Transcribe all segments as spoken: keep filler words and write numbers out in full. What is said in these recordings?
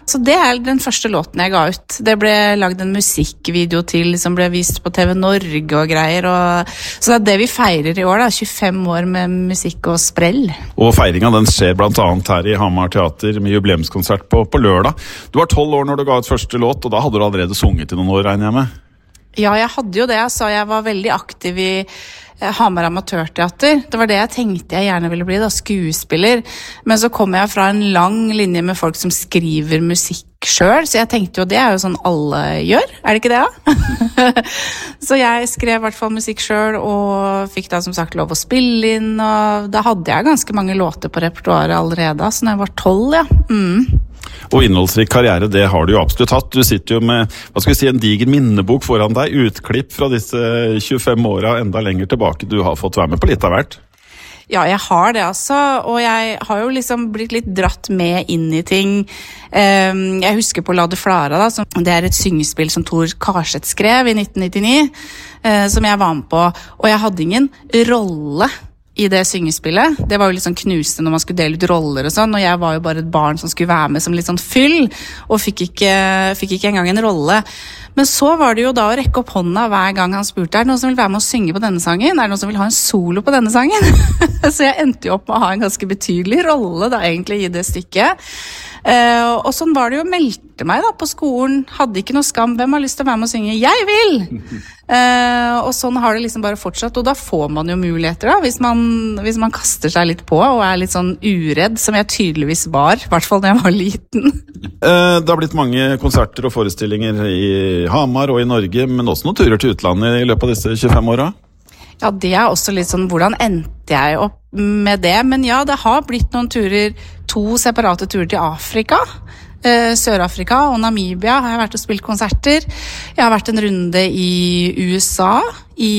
Så det er den første låten jeg ga ut. Det ble lagd en musikkvideo til som ble vist på T V Norge og greier. Og så det er det vi feirer i år, da, tjuefem år med musikk og sprell. Og feiringen den skjer blant annet her i Hamar Teater med jubileumskonsert på, på lørdag. Du var tolv år når du ga ut første låt, og da hadde du allerede sunget i noen år, regner jeg med? Ja, jeg hadde jo det. Jeg sa jeg var veldig aktiv i Hamar Amatørteater. Det var det jeg tenkte jeg gjerne ville bli, da, skuespiller. Men så kom jeg fra en lang linje med folk som skriver musikk selv, så jeg tenkte jo, det er jo sånn alle gjør, er det ikke det da? Så jeg skrev i hvert fall musikk selv, og fikk da som sagt lov å spille inn, og da hadde jeg ganske mange låter på repertoaret allerede, så når jeg var tolv, ja. Mm. Og innholdsrik karriere, det har du jo absolutt hatt. Du sitter jo med, hva skal vi si, en diger minnebok foran deg, utklipp fra disse tjuefem åra enda lenger tilbake. Du har fått være med på litt av hvert. Ja, jeg har det altså, og jeg har jo liksom blitt litt dratt med inn i ting. Jeg husker på La det Flara, da, som, det er et syngespill som Tor Karseth skrev i nitten nittini, som jeg var med på, og jeg hadde ingen rolle i det syngespillet. Det var jo litt sånn knusende når man skulle dele ut roller og sånn, og jeg var jo bare et barn som skulle være med som litt sånn fyll, og fikk ikke, fikk ikke engang en rolle. Men så var det jo da å rekke opp hånda hver gang han spurte, er det noen som vil være med å synge på denne sangen? Er det noen som vil ha en solo på denne sangen? Så jeg endte jo opp med å ha en ganske betydelig rolle da egentlig i det stykket. Uh, og sånn var det jo, meldte meg da på skolen, hadde ikke noe skam, hvem har lyst til å være med å synge? Jeg vil! Uh, og sånn har det liksom bare fortsatt, og da får man jo muligheter da, hvis man, hvis man kaster seg litt på og er litt sånn uredd, som jeg tydeligvis var, i hvert fall da jeg var liten. uh, Det har blitt mange konserter og forestillinger i Hamar og i Norge, men også noen turer til utlandet i løpet av disse tjuefem åra. Ja, det er også litt sånn, hvordan endte jeg opp med det? Men ja, det har blitt noen turer, to separate turer til Afrika, eh, Sør-Afrika og Namibia har jeg vært og spilt konserter. Jeg har vært en runde i U S A, i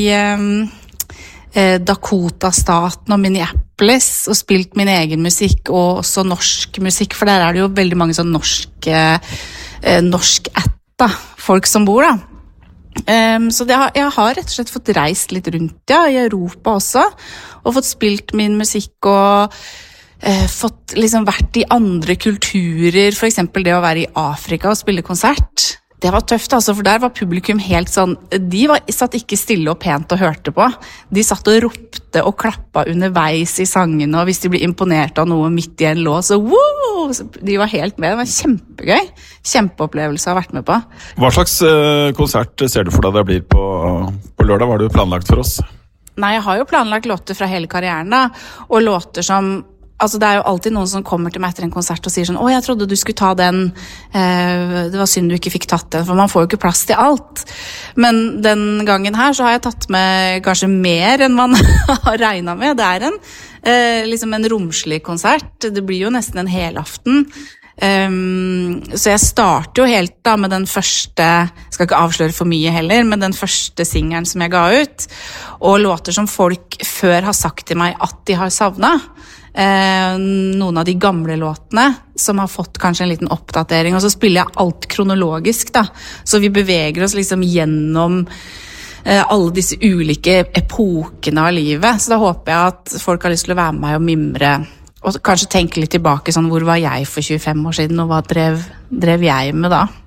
eh, Dakota-staten og Minneapolis, og spilt min egen musikk, og også norsk musikk, for der er det jo veldig mange sånn norske, eh, norsk-ætta folk som bor da. Um, så det har, jeg har rett og slett fått reist litt rundt, ja, i Europa også, og fått spilt min musikk og uh, fått liksom vært i andre kulturer, for eksempel det å være i Afrika og spille konsert. Det var tøft altså, for der var publikum helt sånn, de var, satt ikke stille og pent og hørte på. De satt og ropte og klappa underveis i sangene, og hvis de ble imponert av noe midt i en låt, så wow! De var helt med, det var kjempegøy. Kjempeopplevelse å ha vært med på. Hva slags uh, konsert ser du for deg det blir på, på lørdag? Hva har du planlagt for oss? Nei, jeg har jo planlagt låter fra hele karrieren da, og låter som altså det er jo alltid noen som kommer til meg etter en konsert og sier sånn, å, jeg trodde du skulle ta den, eh, det var synd du ikke fikk tatt den, for man får jo ikke plass til alt. Men den gangen her så har jeg tatt med kanskje mer enn man har regnet med. Det er en, eh, liksom en romslig konsert, det blir jo nesten en helaften. Um, så jeg starter jo helt da med den første, skal ikke avsløre for mye heller, men den første singelen som jeg ga ut, og låter som folk før har sagt til meg at de har savnet. Eh, noen av de gamle låtene som har fått kanskje en liten oppdatering, og så spiller jeg alt kronologisk da, så vi beveger oss liksom gjennom eh, alle disse ulike epokene av livet, så da håper jeg at folk har lyst til å være med meg og mimre og kanskje tenke litt tilbake sånn, hvor var jeg for tjuefem år siden og hva drev, drev jeg med da?